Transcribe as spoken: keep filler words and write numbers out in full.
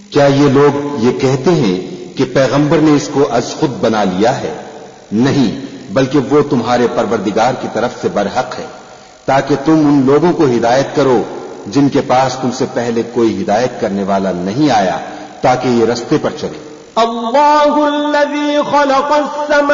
क्या ये लोग ये कहते हैं कि पैगंबर ने इसको अज खुद बना लिया है? नहीं, बल्कि वो तुम्हारे परवरदिगार की तरफ से बरहक है, ताकि तुम उन लोगों को हिदायत करो जिनके पास तुमसे पहले कोई हिदायत करने वाला नहीं आया, ताकि ये रस्ते पर चले। अल्लाहुल्लज़ी खलक़स